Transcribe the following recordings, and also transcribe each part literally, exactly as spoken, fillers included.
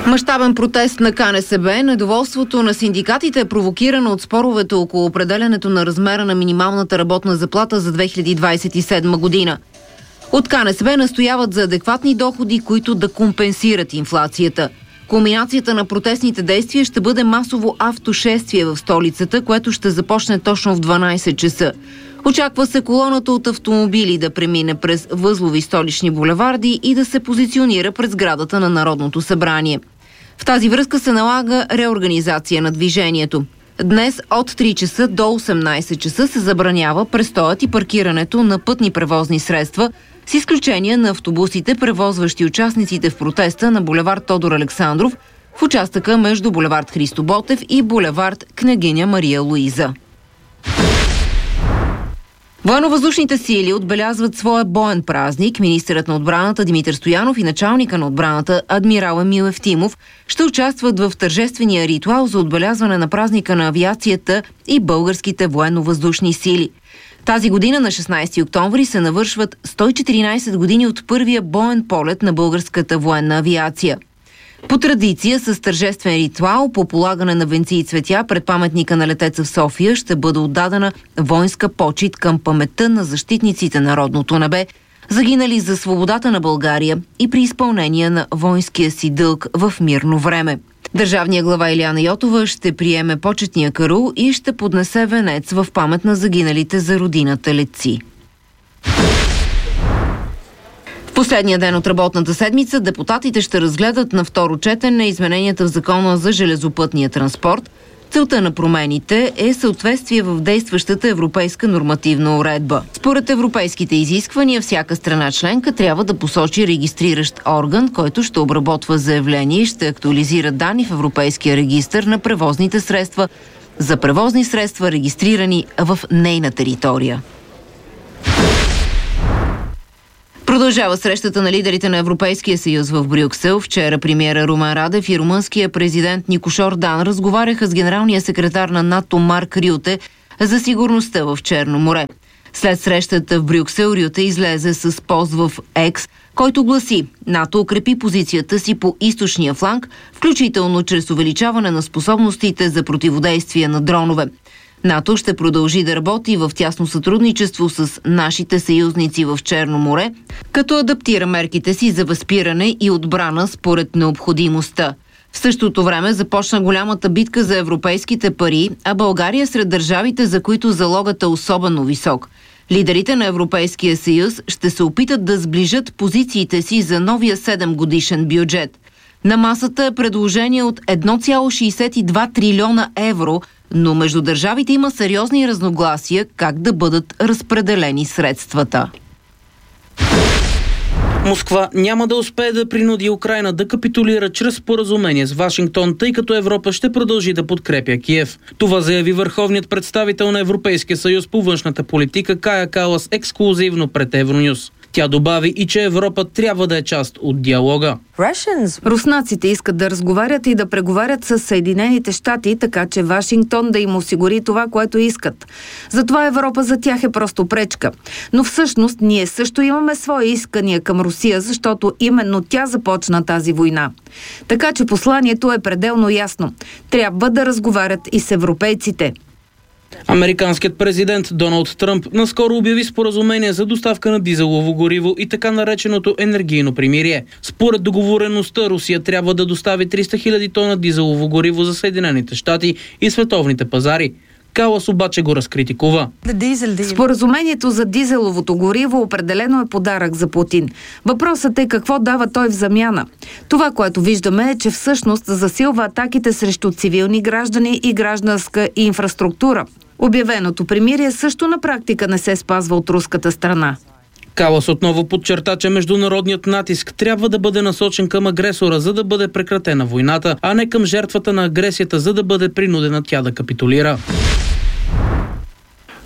Мащабен протест на Ка Ен Ес Бе. Недоволството на синдикатите е провокирано от споровете около определенето на размера на минималната работна заплата за две хиляди двадесет и седма година. От Ка Ен Ес Бе настояват за адекватни доходи, които да компенсират инфлацията. Кулминацията на протестните действия ще бъде масово автошествие в столицата, което ще започне точно в дванадесет часа. Очаква се колоната от автомобили да премине през възлови столични булеварди и да се позиционира пред сградата на Народното събрание. В тази връзка се налага реорганизация на движението. Днес от три часа до осемнадесет часа се забранява престоят и паркирането на пътни превозни средства, с изключение на автобусите, превозващи участниците в протеста на булевард Тодор Александров в участъка между булевард Христо Ботев и булевард Княгиня Мария Луиза. Военновъздушните сили отбелязват своя боен празник. Министърът на отбраната Димитър Стоянов и началника на отбраната адмирал Емил Евтимов ще участват в тържествения ритуал за отбелязване на празника на авиацията и българските военновъздушни сили. Тази година на шестнадесети октомври се навършват сто и четиринадесет години от първия боен полет на българската военна авиация. По традиция, с тържествен ритуал по полагане на венци и цветя пред паметника на летеца в София ще бъде отдадена воинска почит към паметта на защитниците на родното небе, загинали за свободата на България и при изпълнение на воинския си дълг в мирно време. Държавният глава Илияна Йотова ще приеме почетния карул и ще поднесе венец в памет на загиналите за родината летци. В последния ден от работната седмица депутатите ще разгледат на второ четене измененията в Закона за железопътния транспорт. Целта на промените е съответствие в действащата европейска нормативна уредба. Според европейските изисквания, всяка страна членка трябва да посочи регистриращ орган, който ще обработва заявление и ще актуализира данни в Европейския регистър на превозните средства за превозни средства, регистрирани в нейна територия. Продължава срещата на лидерите на Европейския съюз в Брюксел. Вчера премиера Румен Радев и румънския президент Никош Ордан разговаряха с генералния секретар на НАТО Марк Рюте за сигурността в Черно море. След срещата в Брюксел Рюте излезе с пост в Екс, който гласи: НАТО укрепи позицията си по източния фланг, включително чрез увеличаване на способностите за противодействие на дронове. НАТО ще продължи да работи в тясно сътрудничество с нашите съюзници в Черно море, като адаптира мерките си за възпиране и отбрана според необходимостта. В същото време започна голямата битка за европейските пари, а България сред държавите, за които залогът е особено висок. Лидерите на Европейския съюз ще се опитат да сближат позициите си за новия седемгодишен бюджет. На масата е предложение от едно цяло шейсет и два трилиона евро, но между държавите има сериозни разногласия как да бъдат разпределени средствата. Москва няма да успее да принуди Украйна да капитулира чрез споразумение с Вашингтон, тъй като Европа ще продължи да подкрепя Киев. Това заяви върховният представител на Европейския съюз по външната политика Кая Калас ексклузивно пред Евронюс. Тя добави и че Европа трябва да е част от диалога. Руснаците искат да разговарят и да преговарят с Съединените щати, така че Вашингтон да им осигури това, което искат. Затова Европа за тях е просто пречка. Но всъщност ние също имаме свои искания към Русия, защото именно тя започна тази война. Така че посланието е пределно ясно. Трябва да разговарят и с европейците. Американският президент Доналд Тръмп наскоро обяви споразумение за доставка на дизелово гориво и така нареченото енергийно примирие. Според договореността Русия трябва да достави триста хиляди тона дизелово гориво за Съединените щати и световните пазари. Калас обаче го разкритикува. Споразумението за дизеловото гориво определено е подарък за Путин. Въпросът е какво дава той в замяна. Това, което виждаме, е, че всъщност засилва атаките срещу цивилни граждани и гражданска инфраструктура. Обявеното примирие също на практика не се спазва от руската страна. Калас отново подчерта, че международният натиск трябва да бъде насочен към агресора, за да бъде прекратена войната, а не към жертвата на агресията, за да бъде принудена тя да капитулира.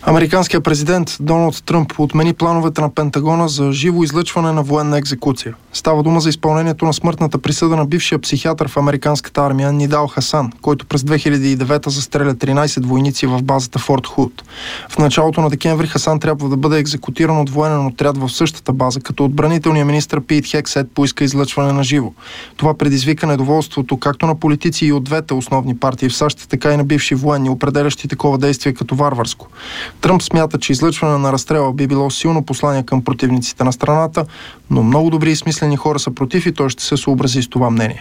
Американският президент Доналд Тръмп отмени плановете на Пентагона за живо излъчване на военна екзекуция. Става дума за изпълнението на смъртната присъда на бившия психиатър в американската армия Нидал Хасан, който през две хиляди и девета застреля тринайсет войници в базата Форт Худ. В началото на декември Хасан трябва да бъде екзекутиран от военен отряд в същата база, като отбранителният министър Пит Хексет поиска излъчване на живо. Това предизвика недоволството както на политици и от двете основни партии в САЩ, така и на бивши военни, определящи такова действие като варварско. Тръмп смята, че излъчване на разстрела би било силно послание към противниците на страната, но много добри и смислени хора са против и той ще се съобрази с това мнение.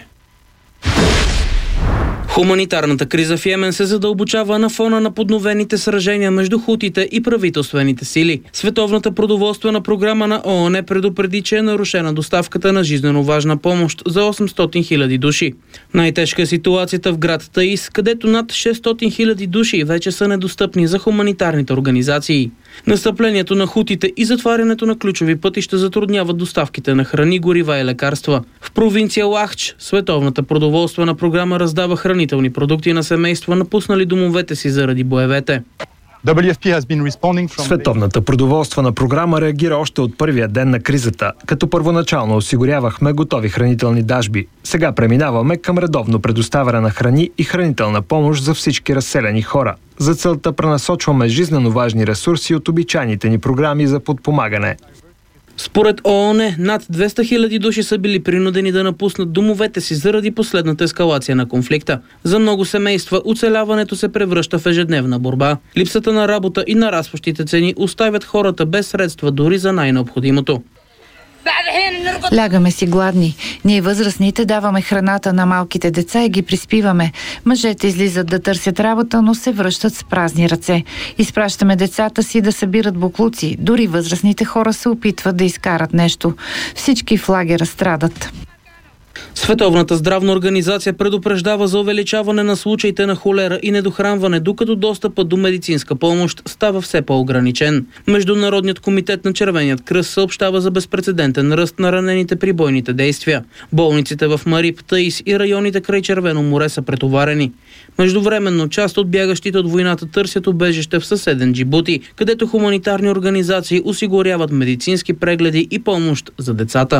Хуманитарната криза в Йемен се задълбочава на фона на подновените сражения между хутите и правителствените сили. Световната продоволствена програма на ООН предупреди, че е нарушена доставката на жизнено важна помощ за осемстотин хиляди души. Най-тежка е ситуацията в град Таис, където над шестстотин хиляди души вече са недостъпни за хуманитарните организации. Настъплението на хутите и затварянето на ключови пътища затрудняват доставките на храни, горива и лекарства. В провинция Лахч Световната продоволствена програма раздава хранителни продукти на семейства, напуснали домовете си заради боевете. Световната продоволствена програма реагира още от първия ден на кризата, като първоначално осигурявахме готови хранителни дажби. Сега преминаваме към редовно предоставяне на храни и хранителна помощ за всички разселени хора. За целта пренасочваме жизнено важни ресурси от обичайните ни програми за подпомагане. Според ООН, над двеста хиляди души са били принудени да напуснат домовете си заради последната ескалация на конфликта. За много семейства оцеляването се превръща в ежедневна борба. Липсата на работа и нарастващите цени оставят хората без средства дори за най-необходимото. Лягаме си гладни. Ние възрастните даваме храната на малките деца и ги приспиваме. Мъжете излизат да търсят работа, но се връщат с празни ръце. Изпращаме децата си да събират боклуци. Дори възрастните хора се опитват да изкарат нещо. Всички в лагера страдат. Световната здравна организация предупреждава за увеличаване на случаите на холера и недохранване, докато достъпът до медицинска помощ става все по-ограничен. Международният комитет на Червеният кръст съобщава за безпрецедентен ръст на ранените при бойните действия. Болниците в Мариб, Таис и районите край Червено море са претоварени. Междувременно част от бягащите от войната търсят убежище в съседен Джибути, където хуманитарни организации осигуряват медицински прегледи и помощ за децата.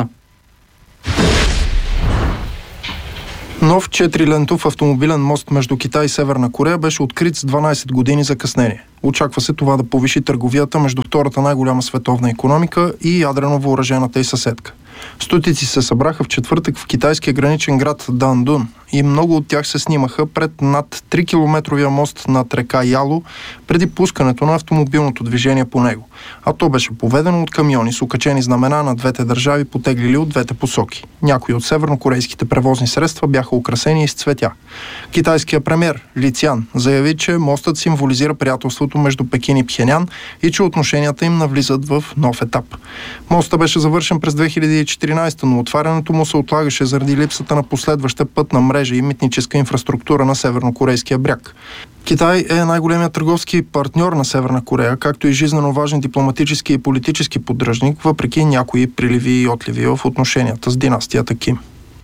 Нов четирилентов автомобилен мост между Китай и Северна Корея беше открит с дванайсет години закъснение. Очаква се това да повиши търговията между втората най-голяма световна икономика и ядрено въоръжената й съседка. Стотици се събраха в четвъртък в китайския граничен град Дандун и много от тях се снимаха пред над три километровия мост над река Яло преди пускането на автомобилното движение по него. А то беше поведено от камиони с укачени знамена на двете държави, потеглили от двете посоки. Някои от севернокорейските превозни средства бяха украсени с цветя. Китайският премиер Ли Цян заяви, че мостът символизира приятелството между Пекин и Пхенян и че отношенията им навлизат в нов етап. Мостът беше завършен през две хиляди и четиринайсета, но отварянето му се отлагаше заради липсата на последваща пътна мрежа и митническа инфраструктура на севернокорейския бряг. Китай е най-големият търговски партньор на Северна Корея, както и жизнено важен дипломатически и политически поддръжник, въпреки някои приливи и отливи в отношенията с династията Ким.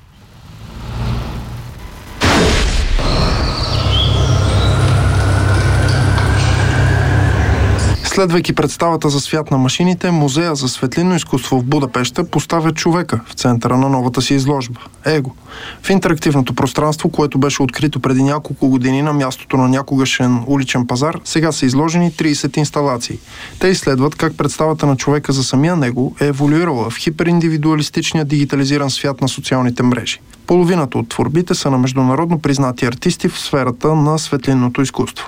Следвайки представата за свят на машините, Музея за светлинно изкуство в Будапеща поставя човека в центъра на новата си изложба – Его. В интерактивното пространство, което беше открито преди няколко години на мястото на някогашен уличен пазар, сега са изложени трийсет инсталации. Те изследват как представата на човека за самия него е еволюирала в хипериндивидуалистичния дигитализиран свят на социалните мрежи. Половината от творбите са на международно признати артисти в сферата на светлинното изкуство.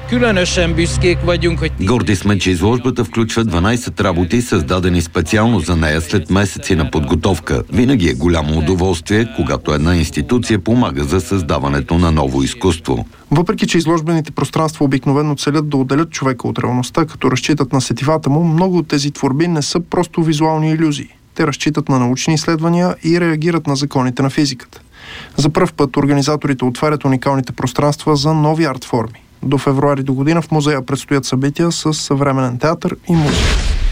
Горди сме, че изложбата включва дванайсет работи, създадени специално за нея след месеци на подготовка. Винаги е голямо удоволствие, когато една институция помага за създаването на ново изкуство. Въпреки че изложбените пространства обикновено целят да отделят човека от реалността, като разчитат на сетивата му, много от тези творби не са просто визуални илюзии. Те разчитат на научни изследвания и реагират на законите на физиката. За пръв път организаторите отварят уникалните пространства за нови арт-форми. До февруари до година в музея предстоят събития с съвременен театър и музика.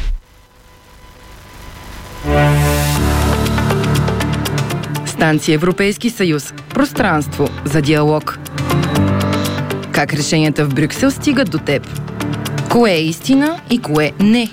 Станция Европейски съюз. Пространство за диалог. Как решенията в Брюксел стигат до теб? Кое е истина и кое не?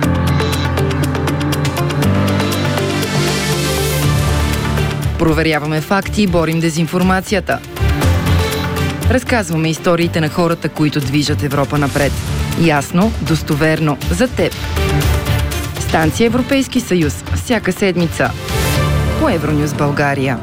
Проверяваме факти и борим дезинформацията. Разказваме историите на хората, които движат Европа напред. Ясно, достоверно, за теб. Станция Европейски съюз. Всяка седмица. По Евронюс България.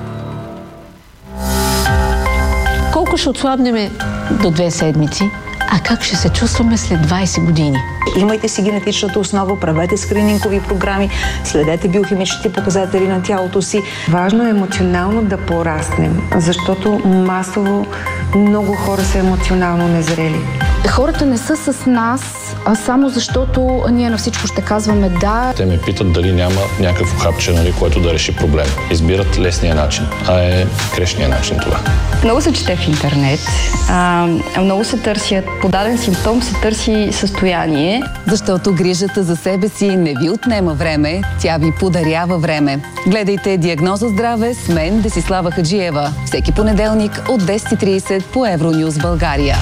Колко ще отслабнем до две седмици, а как ще се чувстваме след двайсет години? Имайте си генетичната основа, правете скринингови програми, следете биохимичните показатели на тялото си. Важно е емоционално да пораснем, защото масово много хора са емоционално незрели. Хората не са с нас, а само защото ние на всичко ще казваме да. Те ме питат дали няма някакво хапче, нали, което да реши проблем. Избират лесния начин, а е грешния начин това. Много се чете в интернет, а, много се търсят, по даден симптом се търси състояние. Защото грижата за себе си не ви отнема време, тя ви подарява време. Гледайте Диагноза здраве с мен, Десислава Хаджиева. Всеки понеделник от десет и трийсет по Евронюс България.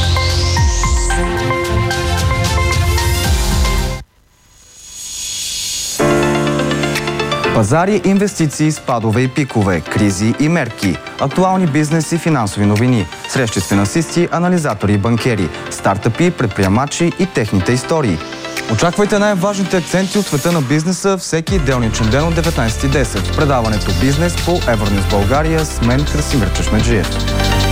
Пазари, инвестиции, спадове и пикове, кризи и мерки, актуални бизнес и финансови новини, срещи с финансисти, анализатори и банкери, стартъпи, предприемачи и техните истории. Очаквайте най-важните акценти от света на бизнеса всеки делничен ден от деветнайсет и десет в предаването Бизнес по Евронюс България с мен Красимир Чешмеджиев.